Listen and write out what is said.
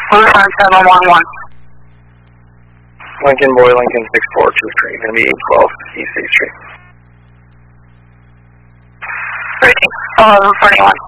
Bluefern 711. Lincoln Boy, Lincoln 6423, going to be 812 East 8th Street. Reading 1141.